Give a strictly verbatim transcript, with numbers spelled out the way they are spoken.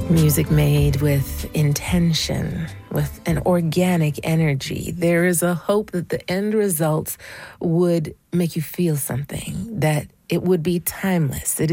Music made with intention, with an organic energy. There is a hope that the end results would make you feel something, that it would be timeless. It